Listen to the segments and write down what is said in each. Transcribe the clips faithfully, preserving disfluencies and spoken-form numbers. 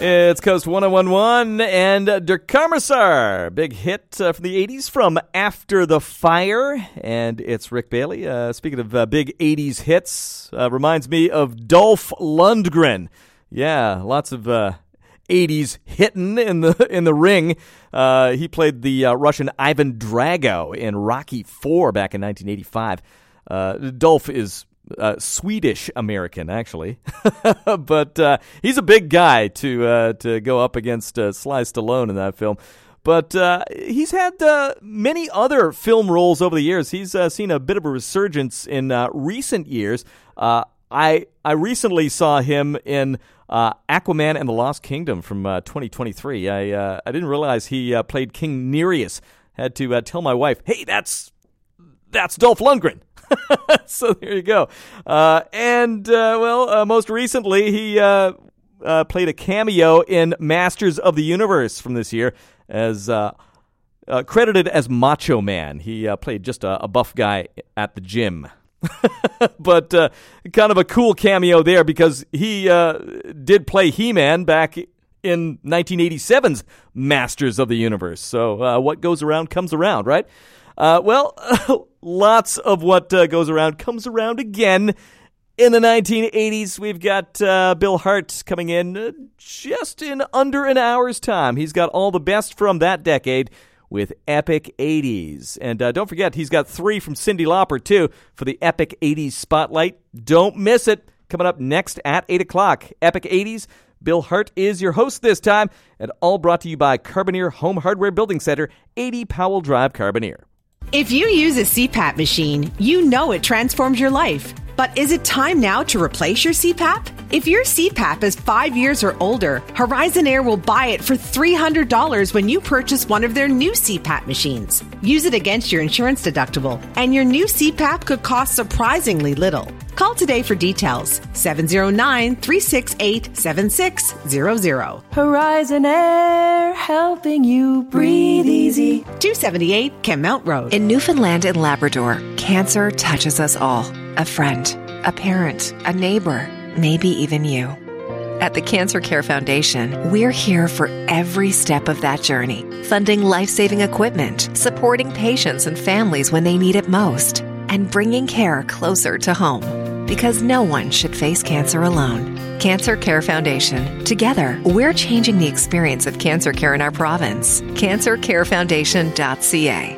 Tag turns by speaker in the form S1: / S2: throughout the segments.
S1: It's Coast one oh one point one and Der Kommissar, big hit uh, from the eighties from After the Fire, and it's Rick Bailey. Uh, speaking of uh, big eighties hits, uh, reminds me of Dolph Lundgren. Yeah, lots of uh, eighties hitting in the in the ring. Uh, he played the uh, Russian Ivan Drago in Rocky four back in nineteen eighty-five. Uh, Dolph is Uh, Swedish-American, actually. but uh, he's a big guy to uh, to go up against uh, Sly Stallone in that film. But uh, he's had uh, many other film roles over the years. He's uh, seen a bit of a resurgence in uh, recent years. Uh, I I recently saw him in uh, Aquaman and the Lost Kingdom from uh, twenty twenty-three. I uh, I didn't realize he uh, played King Nereus. Had to uh, tell my wife, hey, that's that's Dolph Lundgren. So there you go. Uh, and, uh, well, uh, most recently, he uh, uh, played a cameo in Masters of the Universe from this year, as uh, uh, credited as Macho Man. He uh, played just a, a buff guy at the gym. But uh, kind of a cool cameo there, because he uh, did play He-Man back in nineteen eighty-seven's Masters of the Universe. So uh, what goes around comes around, right? Uh, well, lots of what uh, goes around comes around again. In the nineteen eighties, we've got uh, Bill Hart coming in uh, just in under an hour's time. He's got all the best from that decade with Epic eighties. And uh, don't forget, he's got three from Cyndi Lauper, too, for the Epic eighties Spotlight. Don't miss it. Coming up next at eight o'clock, Epic eighties. Bill Hart is your host this time, and all brought to you by Carboneer Home Hardware Building Center, eighty Powell Drive, Carboneer.
S2: If you use a C PAP machine, you know it transforms your life. But is it time now to replace your C PAP? If your C PAP is five years or older, Horizon Air will buy it for three hundred dollars when you purchase one of their new C PAP machines. Use it against your insurance deductible, and your new C PAP could cost surprisingly little. Call today for details. seven oh nine, three six eight, seven six zero zero.
S3: Horizon Air, helping you breathe easy.
S2: two seventy-eight Kenmount Road.
S4: In Newfoundland and Labrador, cancer touches us all. A friend, a parent, a neighbor, maybe even you. At the Cancer Care Foundation, we're here for every step of that journey, funding life-saving equipment, supporting patients and families when they need it most, and bringing care closer to home. Because no one should face cancer alone. Cancer Care Foundation. Together, we're changing the experience of cancer care in our province. cancer care foundation dot c a.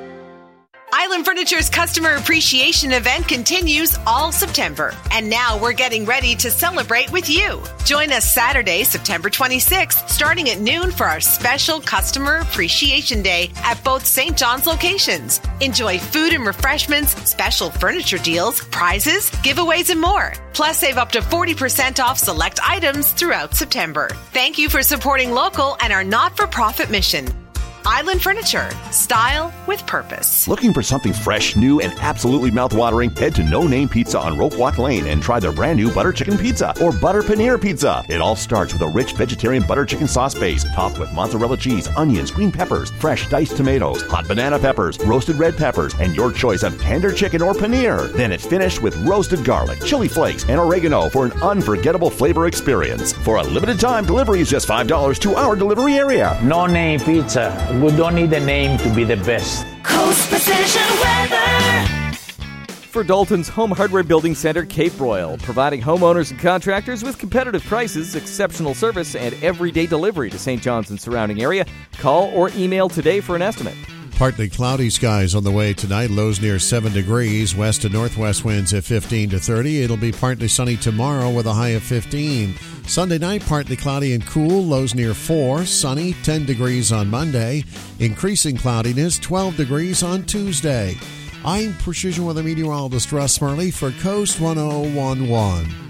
S2: Island Furniture's Customer Appreciation Event continues all September. And now we're getting ready to celebrate with you. Join us Saturday, September twenty-sixth, starting at noon for our special Customer Appreciation Day at both Saint John's locations. Enjoy food and refreshments, special furniture deals, prizes, giveaways, and more. Plus, save up to forty percent off select items throughout September. Thank you for supporting local and our not-for-profit mission. Island Furniture. Style with purpose.
S5: Looking for something fresh, new, and absolutely mouthwatering? Head to No Name Pizza on Rope Walk Lane and try their brand new butter chicken pizza or butter paneer pizza. It all starts with a rich vegetarian butter chicken sauce base topped with mozzarella cheese, onions, green peppers, fresh diced tomatoes, hot banana peppers, roasted red peppers, and your choice of tender chicken or paneer. Then it's finished with roasted garlic, chili flakes, and oregano for an unforgettable flavor experience. For a limited time, delivery is just five dollars to our delivery area.
S6: No Name Pizza. We don't need a name to be the best.
S3: Coast Precision Weather.
S1: For Dalton's Home Hardware Building Center, Cape Royal, providing homeowners and contractors with competitive prices, exceptional service, and everyday delivery to Saint John's and surrounding area. Call or email today for an estimate.
S7: Partly cloudy skies on the way tonight. Lows near seven degrees. West to northwest winds at fifteen to thirty. It'll be partly sunny tomorrow with a high of fifteen. Sunday night, partly cloudy and cool. Lows near four. Sunny, ten degrees on Monday. Increasing cloudiness, twelve degrees on Tuesday. I'm Precision Weather Meteorologist Russ Murley for Coast one oh one point one.